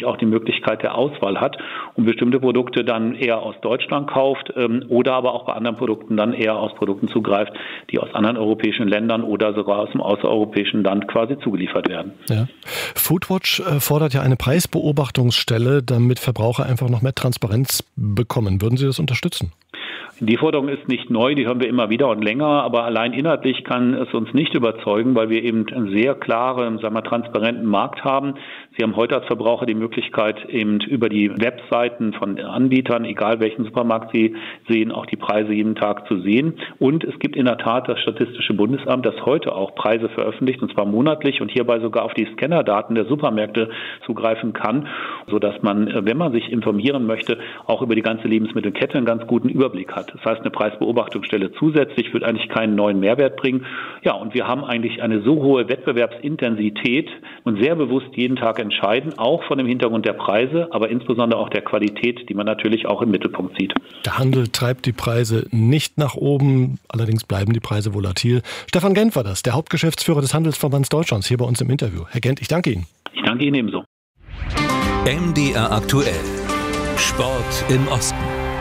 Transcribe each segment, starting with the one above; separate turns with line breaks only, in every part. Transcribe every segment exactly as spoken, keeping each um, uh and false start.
natürlich auch die Möglichkeit der Auswahl hat und bestimmte Produkte dann eher aus Deutschland kauft ähm, oder aber auch bei anderen Produkten dann eher aus Produkten zugreift, die aus anderen europäischen Ländern oder sogar aus dem außereuropäischen Land quasi zugeliefert werden.
Ja. Foodwatch äh, fordert ja eine Preisbeobachtungsstelle, damit Verbraucher einfach noch mehr Transparenz bekommen. Würden Sie das unterstützen?
Die Forderung ist nicht neu, die hören wir immer wieder und länger, aber allein inhaltlich kann es uns nicht überzeugen, weil wir eben einen sehr klaren, sagen wir, transparenten Markt haben. Sie haben heute als Verbraucher die Möglichkeit, eben über die Webseiten von Anbietern, egal welchen Supermarkt Sie sehen, auch die Preise jeden Tag zu sehen. Und es gibt in der Tat das Statistische Bundesamt, das heute auch Preise veröffentlicht, und zwar monatlich und hierbei sogar auf die Scannerdaten der Supermärkte zugreifen kann, sodass man, wenn man sich informieren möchte, auch über die ganze Lebensmittelkette einen ganz guten Überblick hat. Das heißt, eine Preisbeobachtungsstelle zusätzlich wird eigentlich keinen neuen Mehrwert bringen. Ja, und wir haben eigentlich eine so hohe Wettbewerbsintensität und sehr bewusst jeden Tag entscheiden, auch von dem Hintergrund der Preise, aber insbesondere auch der Qualität, die man natürlich auch im Mittelpunkt sieht.
Der Handel treibt die Preise nicht nach oben, allerdings bleiben die Preise volatil. Stefan Gent war das, der Hauptgeschäftsführer des Handelsverbands Deutschlands, hier bei uns im Interview. Herr Gent, ich danke Ihnen.
Ich danke Ihnen ebenso.
M D R aktuell. Sport im Osten.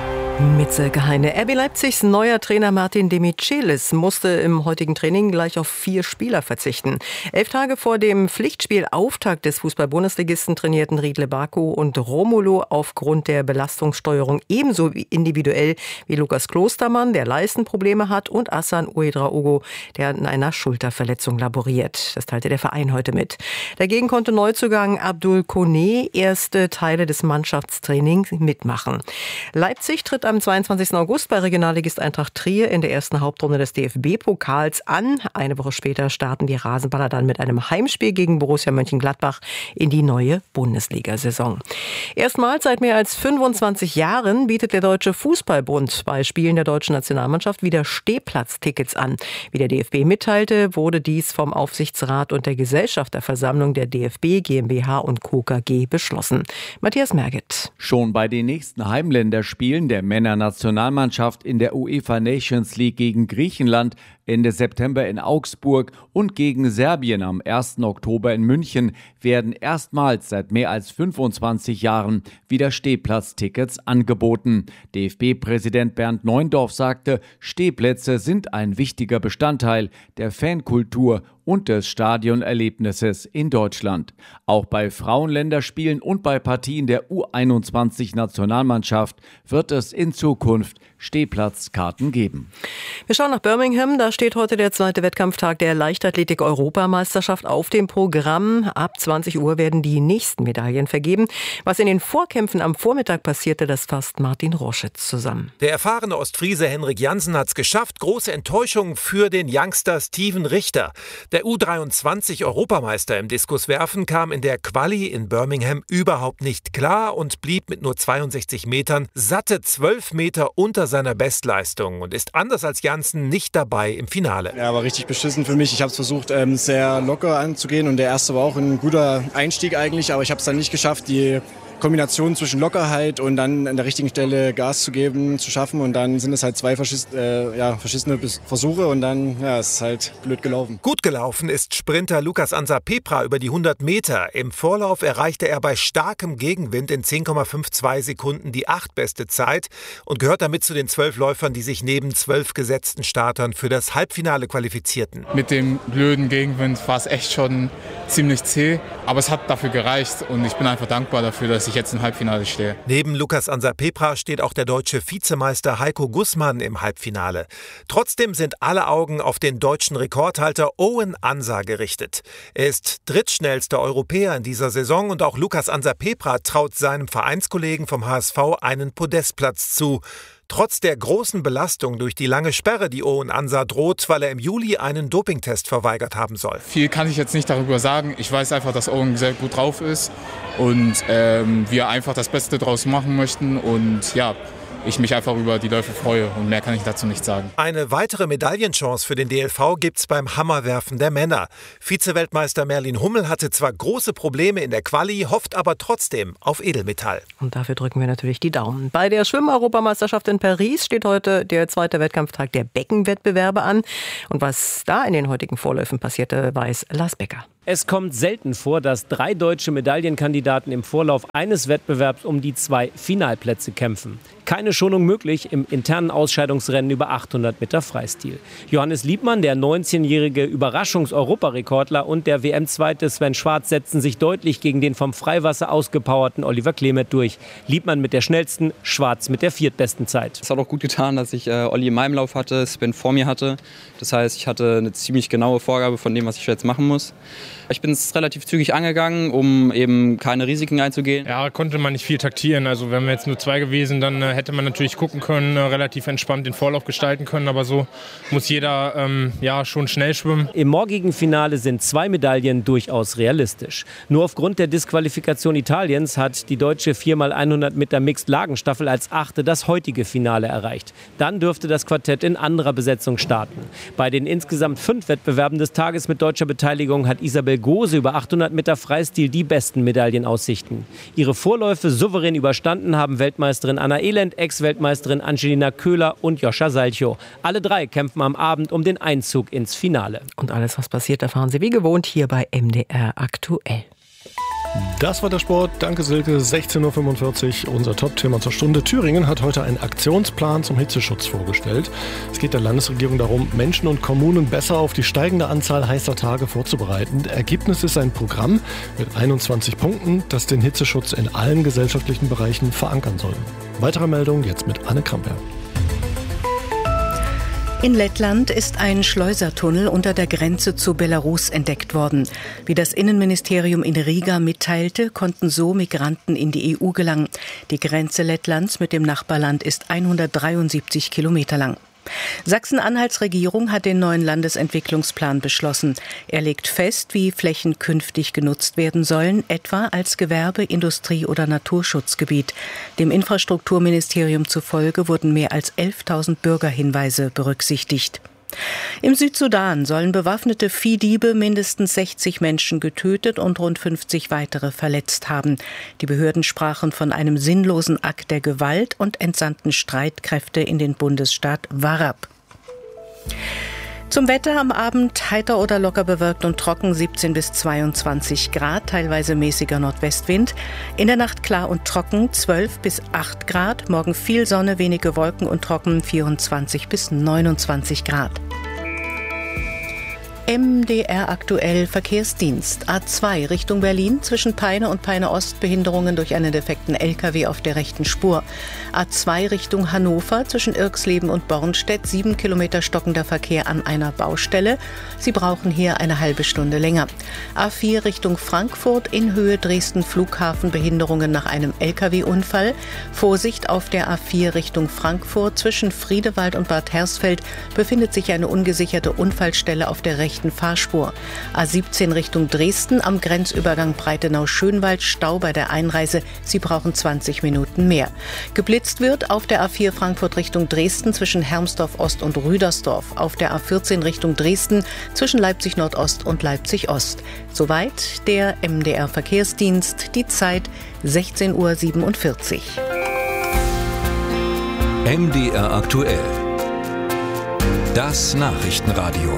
Mit Silke Heine. R B Leipzigs neuer Trainer Martin Demichelis musste im heutigen Training gleich auf vier Spieler verzichten. Elf Tage vor dem Pflichtspielauftakt des Fußball-Bundesligisten trainierten Riedle Baku und Romulo aufgrund der Belastungssteuerung ebenso individuell wie Lukas Klostermann, der Leistenprobleme hat, und Hassan Ouedraogo, der an einer Schulterverletzung laboriert. Das teilte der Verein heute mit. Dagegen konnte Neuzugang Abdul Kone erste Teile des Mannschaftstrainings mitmachen. Leipzig tritt am zweiundzwanzigsten August bei Regionalligist Eintracht Trier in der ersten Hauptrunde des D F B-Pokals an. Eine Woche später starten die Rasenballer dann mit einem Heimspiel gegen Borussia Mönchengladbach in die neue Bundesliga-Saison. Erstmals seit mehr als fünfundzwanzig Jahren bietet der Deutsche Fußballbund bei Spielen der deutschen Nationalmannschaft wieder Stehplatztickets an. Wie der D F B mitteilte, wurde dies vom Aufsichtsrat und der Gesellschafterversammlung der D F B GmbH und Co. K G beschlossen. Matthias Merget.
Schon bei den nächsten Heimländerspielen der Männernationalmannschaft in der UEFA Nations League gegen Griechenland Ende September in Augsburg und gegen Serbien am ersten Oktober in München werden erstmals seit mehr als fünfundzwanzig Jahren wieder Stehplatztickets angeboten. D F B-Präsident Bernd Neuendorf sagte, Stehplätze sind ein wichtiger Bestandteil der Fankultur und des Stadionerlebnisses in Deutschland. Auch bei Frauenländerspielen und bei Partien der U einundzwanzig Nationalmannschaft wird es in Zukunft Stehplatzkarten geben.
Wir schauen nach Birmingham. Da steht heute der zweite Wettkampftag der Leichtathletik-Europameisterschaft auf dem Programm. Ab zwanzig Uhr werden die nächsten Medaillen vergeben. Was in den Vorkämpfen am Vormittag passierte, das fasst Martin Roschitz zusammen.
Der erfahrene Ostfriese Henrik Jansen hat es geschafft. Große Enttäuschung für den Youngster Steven Richter. Der U dreiundzwanzig Europameister im Diskuswerfen kam in der Quali in Birmingham überhaupt nicht klar und blieb mit nur zweiundsechzig Metern satte zwölf Meter unter seiner Bestleistung und ist anders als Jansen nicht dabei im Finale.
Ja, war richtig beschissen für mich. Ich habe es versucht, ähm, sehr locker anzugehen und der erste war auch ein guter Einstieg eigentlich, aber ich habe es dann nicht geschafft, die Kombination zwischen Lockerheit und dann an der richtigen Stelle Gas zu geben, zu schaffen. Und dann sind es halt zwei verschiss, äh, ja, verschissene Versuche und dann ja, ist es halt blöd gelaufen.
Gut gelaufen ist Sprinter Lukas Ansa-Pepra über die hundert Meter. Im Vorlauf erreichte er bei starkem Gegenwind in zehn Komma zweiundfünfzig Sekunden die achtbeste Zeit und gehört damit zu den zwölf Läufern, die sich neben zwölf gesetzten Startern für das Halbfinale qualifizierten.
Mit dem blöden Gegenwind war es echt schon ziemlich zäh, aber es hat dafür gereicht und ich bin einfach dankbar dafür, dass ich jetzt im Halbfinale stehe.
Neben Lukas Ansa-Pepra steht auch der deutsche Vizemeister Heiko Gussmann im Halbfinale. Trotzdem sind alle Augen auf den deutschen Rekordhalter Owen Ansa gerichtet. Er ist drittschnellster Europäer in dieser Saison und auch Lukas Ansa-Pepra traut seinem Vereinskollegen vom H S V einen Podestplatz zu. Trotz der großen Belastung durch die lange Sperre, die Owen Ansa droht, weil er im Juli einen Dopingtest verweigert haben soll.
Viel kann ich jetzt nicht darüber sagen. Ich weiß einfach, dass Owen sehr gut drauf ist und ähm, wir einfach das Beste draus machen möchten und ja, ich mich einfach über die Läufe freue und mehr kann ich dazu nicht sagen.
Eine weitere Medaillenchance für den D L V gibt's beim Hammerwerfen der Männer. Vizeweltmeister Merlin Hummel hatte zwar große Probleme in der Quali, hofft aber trotzdem auf Edelmetall.
Und dafür drücken wir natürlich die Daumen. Bei der Schwimm-Europameisterschaft in Paris steht heute der zweite Wettkampftag der Beckenwettbewerbe an. Und was da in den heutigen Vorläufen passierte, weiß Lars Becker.
Es kommt selten vor, dass drei deutsche Medaillenkandidaten im Vorlauf eines Wettbewerbs um die zwei Finalplätze kämpfen. Keine Schonung möglich im internen Ausscheidungsrennen über achthundert Meter Freistil. Johannes Liebmann, der neunzehnjährige Überraschungs-Europarekordler, und der W M-Zweite Sven Schwarz setzten sich deutlich gegen den vom Freiwasser ausgepowerten Oliver Klemet durch. Liebmann mit der schnellsten, Schwarz mit der viertbesten Zeit.
Es hat auch gut getan, dass ich äh, Olli in meinem Lauf hatte, Sven vor mir hatte. Das heißt, ich hatte eine ziemlich genaue Vorgabe von dem, was ich jetzt machen muss. Ich bin es relativ zügig angegangen, um eben keine Risiken einzugehen.
Ja, konnte man nicht viel taktieren. Also wären wir jetzt nur zwei gewesen, dann äh, hätte man natürlich gucken können, äh, relativ entspannt den Vorlauf gestalten können. Aber so muss jeder ähm, ja, schon schnell schwimmen.
Im morgigen Finale sind zwei Medaillen durchaus realistisch. Nur aufgrund der Disqualifikation Italiens hat die deutsche vier mal hundert Meter Mixed-Lagenstaffel als Achte das heutige Finale erreicht. Dann dürfte das Quartett in anderer Besetzung starten. Bei den insgesamt fünf Wettbewerben des Tages mit deutscher Beteiligung hat Isabel Gose über achthundert Meter Freistil die besten Medaillenaussichten. Ihre Vorläufe souverän überstanden haben Weltmeisterin Anna Elend, Ex-Weltmeisterin Angelina Köhler und Joscha Salchow. Alle drei kämpfen am Abend um den Einzug ins Finale.
Und alles, was passiert, erfahren Sie wie gewohnt hier bei M D R aktuell.
Das war der Sport. Danke, Silke. sechzehn Uhr fünfundvierzig, unser Top-Thema zur Stunde. Thüringen hat heute einen Aktionsplan zum Hitzeschutz vorgestellt. Es geht der Landesregierung darum, Menschen und Kommunen besser auf die steigende Anzahl heißer Tage vorzubereiten. Ergebnis ist ein Programm mit einundzwanzig Punkten, das den Hitzeschutz in allen gesellschaftlichen Bereichen verankern soll. Weitere Meldungen jetzt mit Anne Kramper.
In Lettland ist ein Schleusertunnel unter der Grenze zu Belarus entdeckt worden. Wie das Innenministerium in Riga mitteilte, konnten so Migranten in die E U gelangen. Die Grenze Lettlands mit dem Nachbarland ist hundertdreiundsiebzig Kilometer lang. Sachsen-Anhalts Regierung hat den neuen Landesentwicklungsplan beschlossen. Er legt fest, wie Flächen künftig genutzt werden sollen, etwa als Gewerbe-, Industrie- oder Naturschutzgebiet. Dem Infrastrukturministerium zufolge wurden mehr als elftausend Bürgerhinweise berücksichtigt. Im Südsudan sollen bewaffnete Viehdiebe mindestens sechzig Menschen getötet und rund fünfzig weitere verletzt haben. Die Behörden sprachen von einem sinnlosen Akt der Gewalt und entsandten Streitkräfte in den Bundesstaat Warab. Zum Wetter: am Abend heiter oder locker bewölkt und trocken, siebzehn bis zweiundzwanzig Grad, teilweise mäßiger Nordwestwind. In der Nacht klar und trocken, zwölf bis acht Grad. Morgen viel Sonne, wenige Wolken und trocken, vierundzwanzig bis neunundzwanzig Grad. M D R aktuell Verkehrsdienst. A zwei Richtung Berlin, zwischen Peine und Peine Ost Behinderungen durch einen defekten L K W auf der rechten Spur. A zwei Richtung Hannover, zwischen Irxleben und Bornstedt, sieben Kilometer stockender Verkehr an einer Baustelle. Sie brauchen hier eine halbe Stunde länger. A vier Richtung Frankfurt, in Höhe Dresden Flughafen, Behinderungen nach einem L K W-Unfall. Vorsicht auf der A vier Richtung Frankfurt, zwischen Friedewald und Bad Hersfeld befindet sich eine ungesicherte Unfallstelle auf der rechten Fahrspur. A siebzehn Richtung Dresden, am Grenzübergang Breitenau-Schönwald, Stau bei der Einreise. Sie brauchen zwanzig Minuten mehr. Geblitzt wird auf der A vier Frankfurt Richtung Dresden zwischen Hermsdorf Ost und Rüdersdorf. Auf der A vierzehn Richtung Dresden zwischen Leipzig Nordost und Leipzig Ost. Soweit der M D R Verkehrsdienst. Die Zeit sechzehn Uhr siebenundvierzig.
M D R aktuell. Das Nachrichtenradio.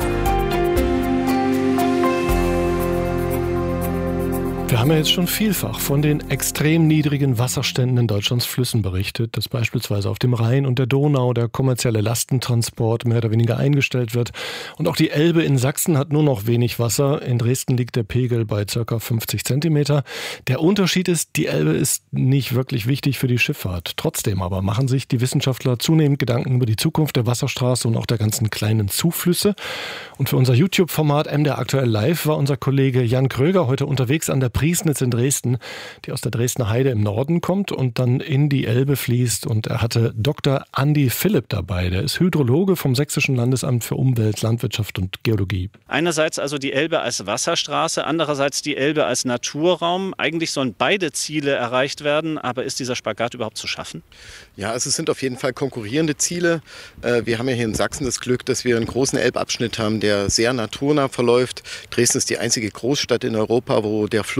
Wir haben ja jetzt schon vielfach von den extrem niedrigen Wasserständen in Deutschlands Flüssen berichtet, dass beispielsweise auf dem Rhein und der Donau der kommerzielle Lastentransport mehr oder weniger eingestellt wird. Und auch die Elbe in Sachsen hat nur noch wenig Wasser. In Dresden liegt der Pegel bei ca. fünfzig Zentimeter. Der Unterschied ist, die Elbe ist nicht wirklich wichtig für die Schifffahrt. Trotzdem aber machen sich die Wissenschaftler zunehmend Gedanken über die Zukunft der Wasserstraße und auch der ganzen kleinen Zuflüsse. Und für unser YouTube-Format M D R aktuell live war unser Kollege Jan Kröger heute unterwegs an der Priesnitz in Dresden, die aus der Dresdner Heide im Norden kommt und dann in die Elbe fließt. Und er hatte Doktor Andi Philipp dabei. Der ist Hydrologe vom Sächsischen Landesamt für Umwelt, Landwirtschaft und Geologie.
Einerseits also die Elbe als Wasserstraße, andererseits die Elbe als Naturraum. Eigentlich sollen beide Ziele erreicht werden, aber ist dieser Spagat überhaupt zu schaffen?
Ja, also es sind auf jeden Fall konkurrierende Ziele. Wir haben ja hier in Sachsen das Glück, dass wir einen großen Elbabschnitt haben, der sehr naturnah verläuft. Dresden ist die einzige Großstadt in Europa, wo der Fluss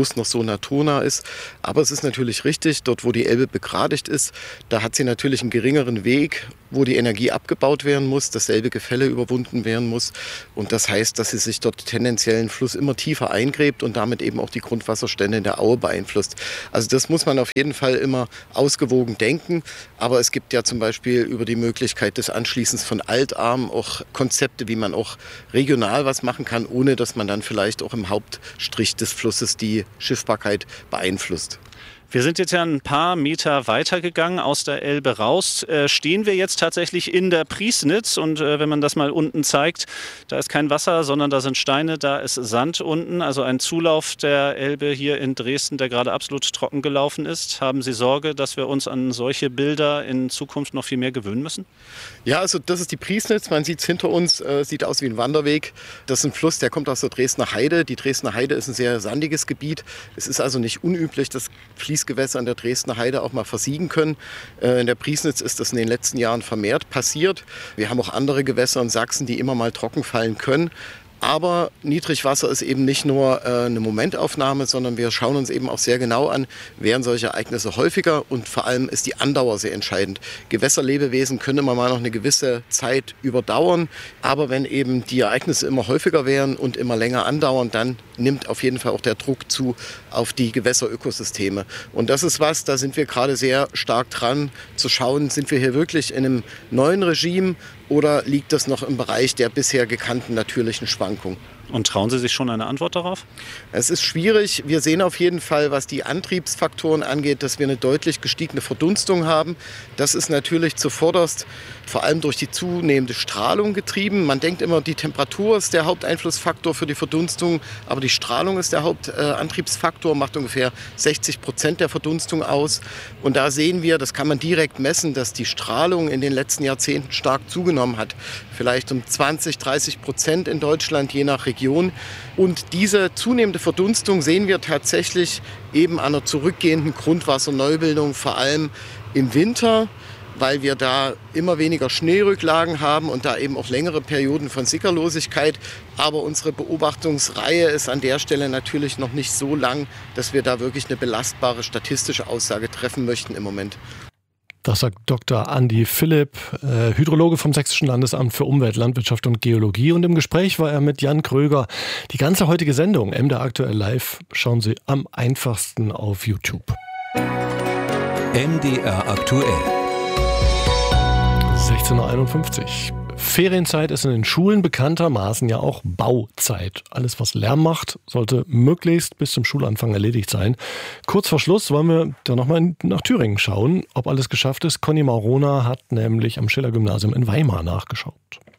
Fluss noch so naturnah ist. Aber es ist natürlich richtig, dort wo die Elbe begradigt ist, da hat sie natürlich einen geringeren Weg, wo die Energie abgebaut werden muss, dasselbe Gefälle überwunden werden muss. Und das heißt, dass sie sich dort tendenziell den Fluss immer tiefer eingräbt und damit eben auch die Grundwasserstände in der Aue beeinflusst. Also das muss man auf jeden Fall immer ausgewogen denken. Aber es gibt ja zum Beispiel über die Möglichkeit des Anschließens von Altarmen auch Konzepte, wie man auch regional was machen kann, ohne dass man dann vielleicht auch im Hauptstrich des Flusses die Schiffbarkeit beeinflusst.
Wir sind jetzt ja ein paar Meter weitergegangen aus der Elbe raus. Äh, stehen wir jetzt tatsächlich in der Priesnitz und äh, wenn man das mal unten zeigt, da ist kein Wasser, sondern da sind Steine, da ist Sand unten. Also ein Zulauf der Elbe hier in Dresden, der gerade absolut trocken gelaufen ist. Haben Sie Sorge, dass wir uns an solche Bilder in Zukunft noch viel mehr gewöhnen müssen?
Ja, also das ist die Priesnitz. Man sieht es hinter uns, äh, sieht aus wie ein Wanderweg. Das ist ein Fluss, der kommt aus der Dresdner Heide. Die Dresdner Heide ist ein sehr sandiges Gebiet. Es ist also nicht unüblich, dass Fließgewässer an der Dresdner Heide auch mal versiegen können. In der Priesnitz ist das in den letzten Jahren vermehrt passiert. Wir haben auch andere Gewässer in Sachsen, die immer mal trocken fallen können. Aber Niedrigwasser ist eben nicht nur äh, eine Momentaufnahme, sondern wir schauen uns eben auch sehr genau an, werden solche Ereignisse häufiger und vor allem ist die Andauer sehr entscheidend. Gewässerlebewesen können immer mal noch eine gewisse Zeit überdauern, aber wenn eben die Ereignisse immer häufiger werden und immer länger andauern, dann nimmt auf jeden Fall auch der Druck zu auf die Gewässerökosysteme. Und das ist was, da sind wir gerade sehr stark dran zu schauen, sind wir hier wirklich in einem neuen Regime oder liegt das noch im Bereich der bisher gekannten natürlichen Schwankungen?
Und trauen Sie sich schon eine Antwort darauf?
Es ist schwierig. Wir sehen auf jeden Fall, was die Antriebsfaktoren angeht, dass wir eine deutlich gestiegene Verdunstung haben. Das ist natürlich zuvorderst vor allem durch die zunehmende Strahlung getrieben. Man denkt immer, die Temperatur ist der Haupteinflussfaktor für die Verdunstung, aber die Strahlung ist der Hauptantriebsfaktor, macht ungefähr sechzig Prozent der Verdunstung aus. Und da sehen wir, das kann man direkt messen, dass die Strahlung in den letzten Jahrzehnten stark zugenommen hat. Vielleicht um zwanzig, dreißig Prozent in Deutschland, je nach Region. Und diese zunehmende Verdunstung sehen wir tatsächlich eben an einer zurückgehenden Grundwasserneubildung, vor allem im Winter, weil wir da immer weniger Schneerücklagen haben und da eben auch längere Perioden von Sickerlosigkeit. Aber unsere Beobachtungsreihe ist an der Stelle natürlich noch nicht so lang, dass wir da wirklich eine belastbare statistische Aussage treffen möchten im Moment.
Das sagt Doktor Andi Philipp, äh, Hydrologe vom Sächsischen Landesamt für Umwelt, Landwirtschaft und Geologie. Und im Gespräch war er mit Jan Kröger. Die ganze heutige Sendung, M D R aktuell live, schauen Sie am einfachsten auf YouTube.
M D R aktuell.
sechzehn Uhr einundfünfzig. Ferienzeit ist in den Schulen bekanntermaßen ja auch Bauzeit. Alles, was Lärm macht, sollte möglichst bis zum Schulanfang erledigt sein. Kurz vor Schluss wollen wir da nochmal nach Thüringen schauen, ob alles geschafft ist. Conny Maurona hat nämlich am Schiller-Gymnasium in Weimar nachgeschaut.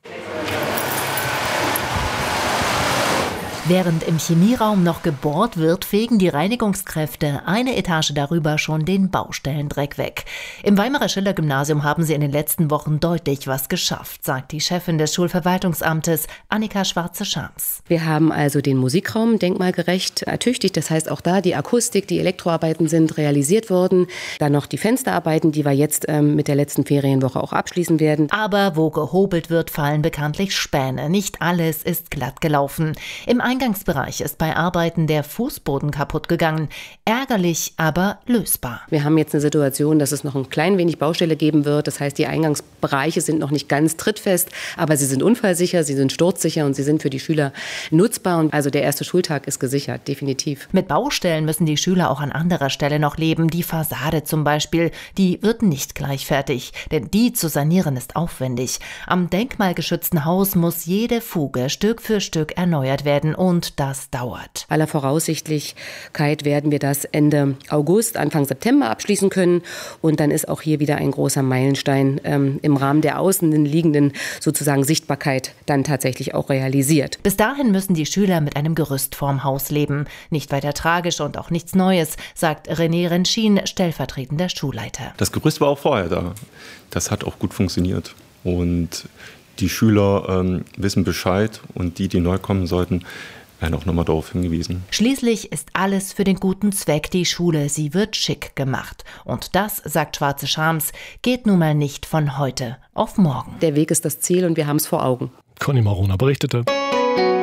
Während im Chemieraum noch gebohrt wird, fegen die Reinigungskräfte eine Etage darüber schon den Baustellendreck weg. Im Weimarer Schiller-Gymnasium haben sie in den letzten Wochen deutlich was geschafft, sagt die Chefin des Schulverwaltungsamtes, Annika Schwarze-Schams.
Wir haben also den Musikraum denkmalgerecht ertüchtigt. Das heißt, auch da die Akustik, die Elektroarbeiten sind realisiert worden. Dann noch die Fensterarbeiten, die wir jetzt ähm, mit der letzten Ferienwoche auch abschließen werden.
Aber wo gehobelt wird, fallen bekanntlich Späne. Nicht alles ist glatt gelaufen. Im Eingangsbereich ist bei Arbeiten der Fußboden kaputt gegangen. Ärgerlich, aber lösbar.
Wir haben jetzt eine Situation, dass es noch ein klein wenig Baustelle geben wird. Das heißt, die Eingangsbereiche sind noch nicht ganz trittfest, aber sie sind unfallsicher, sie sind sturzsicher und sie sind für die Schüler nutzbar. Und also der erste Schultag ist gesichert, definitiv.
Mit Baustellen müssen die Schüler auch an anderer Stelle noch leben. Die Fassade zum Beispiel, die wird nicht gleich fertig, denn die zu sanieren ist aufwendig. Am denkmalgeschützten Haus muss jede Fuge Stück für Stück erneuert werden. Und das dauert.
Aller Voraussichtlichkeit werden wir das Ende August, Anfang September abschließen können. Und dann ist auch hier wieder ein großer Meilenstein ähm, im Rahmen der außen liegenden sozusagen Sichtbarkeit dann tatsächlich auch realisiert.
Bis dahin müssen die Schüler mit einem Gerüst vorm Haus leben. Nicht weiter tragisch und auch nichts Neues, sagt René Rentschin, stellvertretender Schulleiter.
Das Gerüst war auch vorher da. Das hat auch gut funktioniert. Und die Schüler ähm, wissen Bescheid und die, die neu kommen sollten, werden auch nochmal darauf hingewiesen.
Schließlich ist alles für den guten Zweck. Die Schule, sie wird schick gemacht. Und das, sagt Schwarze-Schams, geht nun mal nicht von heute auf morgen.
Der Weg ist das Ziel und wir haben es vor Augen.
Conny Maurona berichtete.